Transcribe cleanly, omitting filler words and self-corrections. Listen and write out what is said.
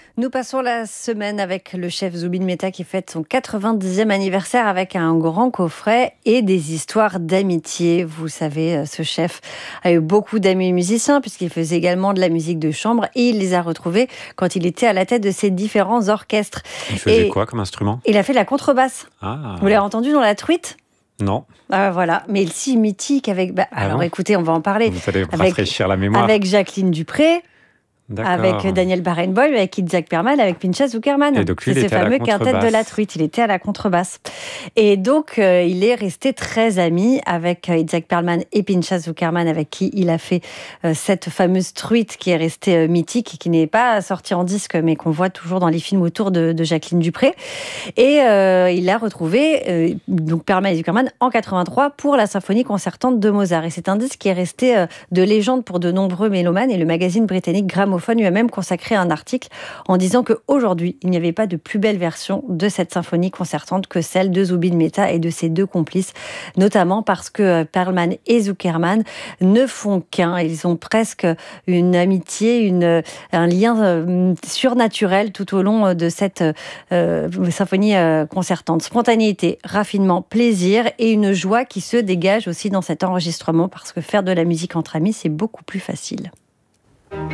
Nous passons la semaine avec le chef Zubin Mehta qui fête son 90e anniversaire avec un grand coffret et des histoires d'amitié. Vous savez, ce chef a eu beaucoup d'amis musiciens puisqu'il faisait également de la musique de chambre et il les a retrouvés quand il était à la tête de ses différents orchestres. Il faisait Et quoi comme instrument? il a fait la contrebasse. Ah, Vous l'avez entendu dans La Truite? non. Voilà, mais il si mythique avec... Ah alors bon? écoutez, on va en parler. Vous allez me Avec, rafraîchir la mémoire. avec Jacqueline Dupré, avec D'accord. Daniel Barenboim, avec Itzhak Perlman, avec Pinchas Zukerman. Et donc lui, C'est il ce était à la fameux quintet de la contrebasse. truite. Il était à la contrebasse. Et donc, il est resté très ami avec Itzhak Perlman et Pinchas Zukerman, avec qui il a fait cette fameuse truite qui est restée mythique et qui n'est pas sortie en disque, mais qu'on voit toujours dans les films autour de Jacqueline Dupré. Et il a retrouvé donc Perlman et Zukerman en 83 pour la symphonie concertante de Mozart. Et c'est un disque qui est resté de légende pour de nombreux mélomanes. Et le magazine britannique Gramophone lui a même consacré un article en disant qu'aujourd'hui, il n'y avait pas de plus belle version de cette symphonie concertante que celle de Zubin Mehta et de ses deux complices, notamment parce que Perlman et Zukerman ne font qu'un. Ils ont presque une amitié, un lien surnaturel tout au long de cette symphonie concertante. Spontanéité, raffinement, plaisir et une joie qui se dégage aussi dans cet enregistrement parce que faire de la musique entre amis, c'est beaucoup plus facile.